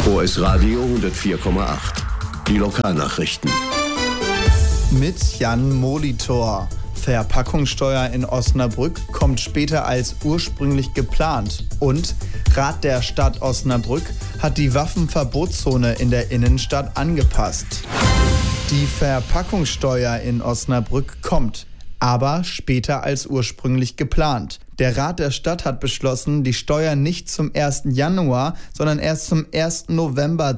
OS Radio 104,8. Die Lokalnachrichten. Mit Jan Molitor. Verpackungssteuer in Osnabrück kommt später als ursprünglich geplant. Und Rat der Stadt Osnabrück hat die Waffenverbotszone in der Innenstadt angepasst. Die Verpackungssteuer in Osnabrück kommt, aber später als ursprünglich geplant. Der Rat der Stadt hat beschlossen, die Steuer nicht zum 1. Januar, sondern erst zum 1. November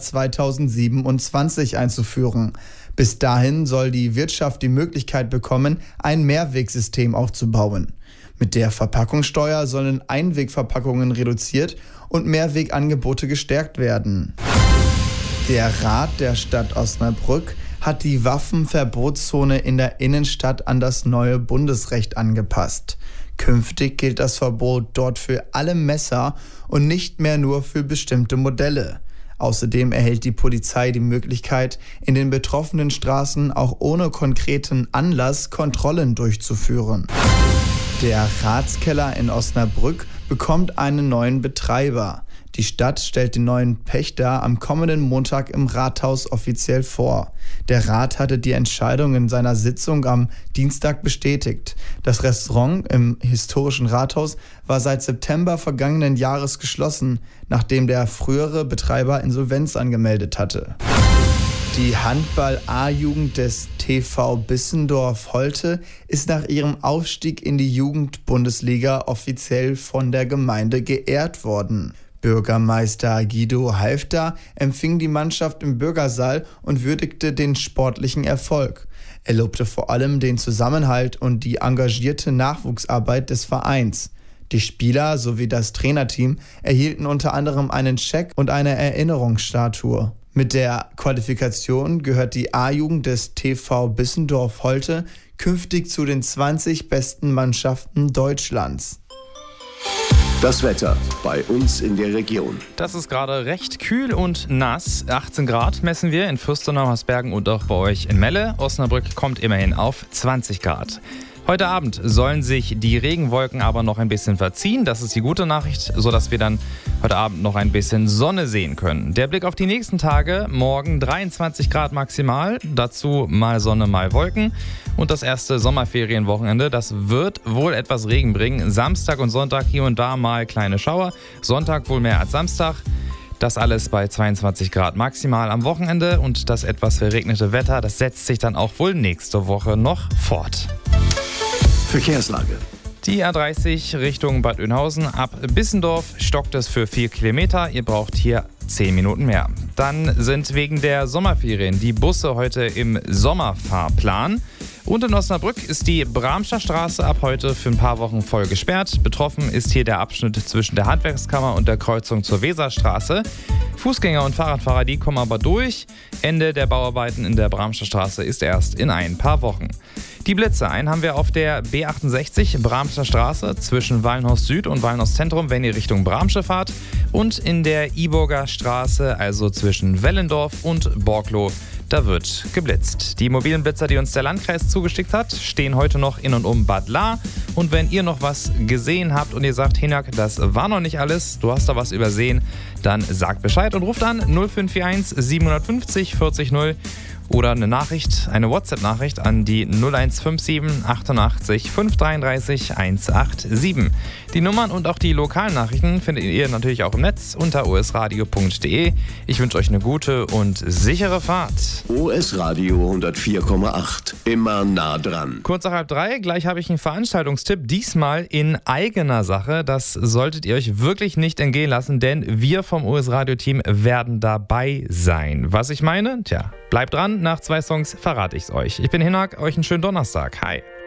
2027 einzuführen. Bis dahin soll die Wirtschaft die Möglichkeit bekommen, ein Mehrwegsystem aufzubauen. Mit der Verpackungssteuer sollen Einwegverpackungen reduziert und Mehrwegangebote gestärkt werden. Der Rat der Stadt Osnabrück hat die Waffenverbotszone in der Innenstadt an das neue Bundesrecht angepasst. Künftig gilt das Verbot dort für alle Messer und nicht mehr nur für bestimmte Modelle. Außerdem erhält die Polizei die Möglichkeit, in den betroffenen Straßen auch ohne konkreten Anlass Kontrollen durchzuführen. Der Ratskeller in Osnabrück bekommt einen neuen Betreiber. Die Stadt stellt den neuen Pächter am kommenden Montag im Rathaus offiziell vor. Der Rat hatte die Entscheidung in seiner Sitzung am Dienstag bestätigt. Das Restaurant im historischen Rathaus war seit September vergangenen Jahres geschlossen, nachdem der frühere Betreiber Insolvenz angemeldet hatte. Die Handball-A-Jugend des TV Bissendorf-Holte ist nach ihrem Aufstieg in die Jugendbundesliga offiziell von der Gemeinde geehrt worden. Bürgermeister Guido Halfter empfing die Mannschaft im Bürgersaal und würdigte den sportlichen Erfolg. Er lobte vor allem den Zusammenhalt und die engagierte Nachwuchsarbeit des Vereins. Die Spieler sowie das Trainerteam erhielten unter anderem einen Scheck und eine Erinnerungsstatue. Mit der Qualifikation gehört die A-Jugend des TV Bissendorf-Holte künftig zu den 20 besten Mannschaften Deutschlands. Das Wetter bei uns in der Region. Das ist gerade recht kühl und nass. 18 Grad messen wir in Fürstenau, Haßbergen und auch bei euch in Melle. Osnabrück kommt immerhin auf 20 Grad. Heute Abend sollen sich die Regenwolken aber noch ein bisschen verziehen. Das ist die gute Nachricht, sodass wir dann heute Abend noch ein bisschen Sonne sehen können. Der Blick auf die nächsten Tage. Morgen 23 Grad maximal. Dazu mal Sonne, mal Wolken. Und das erste Sommerferienwochenende, das wird wohl etwas Regen bringen. Samstag und Sonntag hier und da mal kleine Schauer. Sonntag wohl mehr als Samstag. Das alles bei 22 Grad maximal am Wochenende. Und das etwas verregnete Wetter, das setzt sich dann auch wohl nächste Woche noch fort. Verkehrslage. Die A30 Richtung Bad Oeynhausen ab Bissendorf stockt es für 4 Kilometer. Ihr braucht hier 10 Minuten mehr. Dann sind wegen der Sommerferien die Busse heute im Sommerfahrplan. Und in Osnabrück ist die Bramscher Straße ab heute für ein paar Wochen voll gesperrt. Betroffen ist hier der Abschnitt zwischen der Handwerkskammer und der Kreuzung zur Weserstraße. Fußgänger und Fahrradfahrer, die kommen aber durch. Ende der Bauarbeiten in der Bramscher Straße ist erst in ein paar Wochen. Die Blitze, einen haben wir auf der B68 Bramscher Straße zwischen Wallenhorst Süd und Wallenhorst Zentrum, wenn ihr Richtung Bramsche fahrt. Und in der Iburger Straße, also zwischen Wellendorf und Borgloh, da wird geblitzt. Die mobilen Blitzer, die uns der Landkreis zugeschickt hat, stehen heute noch in und um Bad Lahr. Und wenn ihr noch was gesehen habt und ihr sagt, Hinak, das war noch nicht alles, du hast da was übersehen, dann sagt Bescheid und ruft an 0541 750 40 0 oder eine Nachricht, eine WhatsApp-Nachricht an die 0157 88 533 187. Die Nummern und auch die lokalen Nachrichten findet ihr natürlich auch im Netz unter osradio.de. Ich wünsche euch eine gute und sichere Fahrt. OS Radio 104,8. Immer nah dran. Kurz nach 2:30, gleich habe ich einen Veranstaltungstipp. Diesmal in eigener Sache. Das solltet ihr euch wirklich nicht entgehen lassen, denn wir vom OS Radio-Team werden dabei sein. Was ich meine? Tja, bleibt dran. Nach 2 Songs verrate ich es euch. Ich bin Hinak, euch einen schönen Donnerstag. Hi.